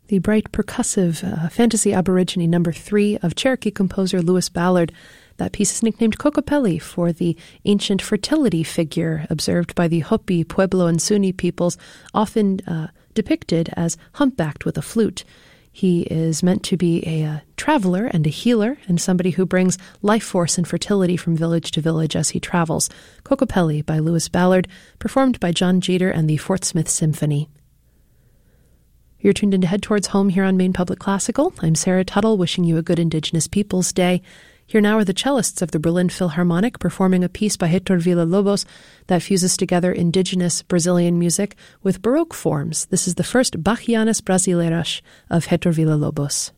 The bright percussive fantasy aborigine number 3 of Cherokee composer Lewis Ballard. That piece is nicknamed Kokopelli for the ancient fertility figure observed by the Hopi, Pueblo, and Zuni peoples, often depicted as humpbacked with a flute. He is meant to be a traveler and a healer, and somebody who brings life force and fertility from village to village as he travels. Kokopelli by Lewis Ballard, performed by John Jeter and the Fort Smith Symphony. You're tuned in to Head Towards Home here on Maine Public Classical. I'm Sarah Tuttle, wishing you a good Indigenous Peoples Day. Here now are the cellists of the Berlin Philharmonic performing a piece by Héctor Villa-Lobos that fuses together indigenous Brazilian music with Baroque forms. This is the first Bachianas Brasileiras of Héctor Villa-Lobos.